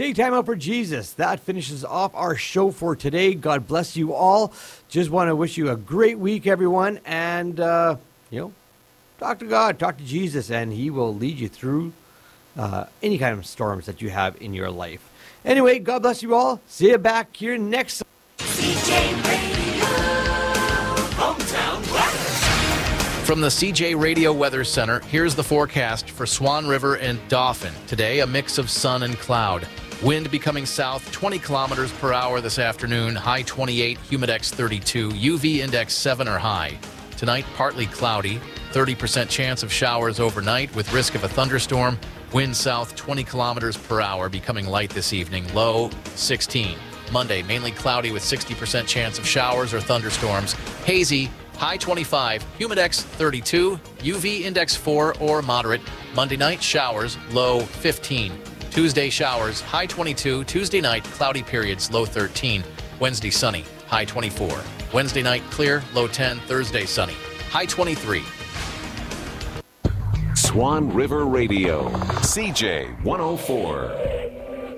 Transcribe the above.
Take time out for Jesus. That finishes off our show for today. God bless you all. Just want to wish you a great week, everyone. And, talk to God, talk to Jesus, and he will lead you through any kind of storms that you have in your life. Anyway, God bless you all. See you back here next. CJ Radio, hometown weather. From the CJ Radio Weather Center, here's the forecast for Swan River and Dauphin. Today, a mix of sun and cloud. Wind becoming south 20 kilometers per hour this afternoon, high 28, humidex 32, UV index 7 or high. Tonight, partly cloudy, 30% chance of showers overnight with risk of a thunderstorm. Wind south 20 kilometers per hour, becoming light this evening, low 16. Monday, mainly cloudy with 60% chance of showers or thunderstorms. Hazy, high 25, humidex 32, UV index 4 or moderate. Monday night, showers, low 15. Tuesday, showers, high 22. Tuesday night, cloudy periods, low 13. Wednesday, sunny, high 24. Wednesday night, clear, low 10. Thursday, sunny, high 23. Swan River Radio, CJ 104.